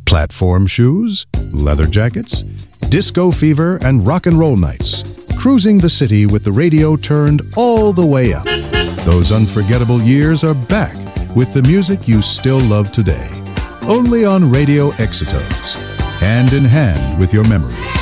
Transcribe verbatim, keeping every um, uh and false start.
Platform shoes, leather jackets, disco fever, and rock and roll nights. Cruising the city with the radio turned all the way up. Those unforgettable years are back with the music you still love today. Only on Radio Exitos. Hand in hand with your memories.